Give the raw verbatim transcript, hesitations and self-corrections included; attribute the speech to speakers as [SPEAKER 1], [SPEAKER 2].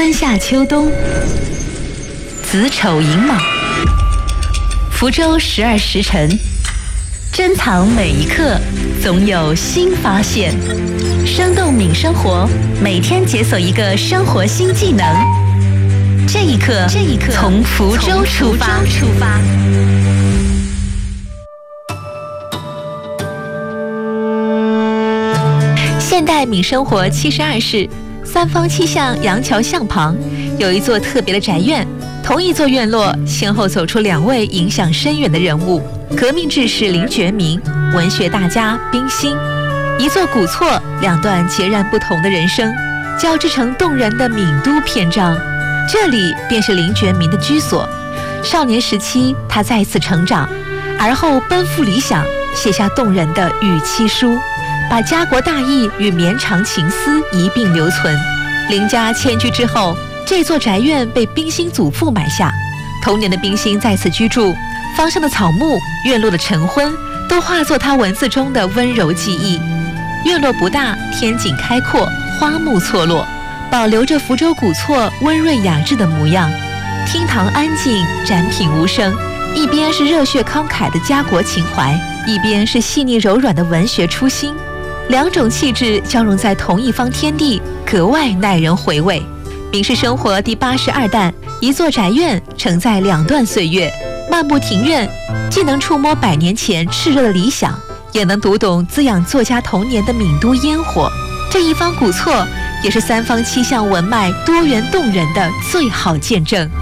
[SPEAKER 1] 春夏秋冬，子丑寅卯，福州十二时辰，珍藏每一刻，总有新发现。生动敏生活，每天解锁一个生活新技能。这一刻，这一刻，从福州出发。出发。现代敏生活七十二室，三坊七巷杨桥巷旁有一座特别的宅院。同一座院落，先后走出两位影响深远的人物：革命志士林觉民，文学大家冰心。一座古厝，两段截然不同的人生，交织成动人的闽都篇章。这里便是林觉民的居所。少年时期，他再次成长，而后奔赴理想，写下动人的与妻书，把家国大义与绵长情思一并留存。林家迁居之后，这座宅院被冰心祖父买下。童年的冰心在此居住，坊上的草木、院落的晨昏，都化作他文字中的温柔记忆。院落不大，天井开阔，花木错落，保留着福州古厝温润雅致的模样。厅堂安静，展品无声，一边是热血慷慨的家国情怀，一边是细腻柔软的文学初心，两种气质交融在同一方天地，格外耐人回味。民事生活第八十二弹，一座宅院承载两段岁月，漫步庭院，既能触摸百年前炽热的理想，也能读懂滋养作家童年的闽都烟火。这一方古厝，也是三坊七巷文脉多元动人的最好见证。